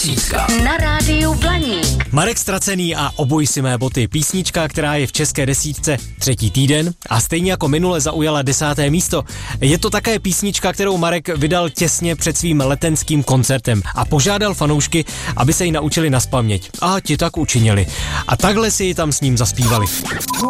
Na rádiu Blaník. Marek Ztracený a Oboj si mé boty. Písnička, která je v české desítce 3. týden a stejně jako minule zaujala 10. místo. Je to také písnička, kterou Marek vydal těsně před svým letenským koncertem a požádal fanoušky, aby se ji naučili nazpaměť. A ti tak učinili. A takhle si ji tam s ním zaspívali.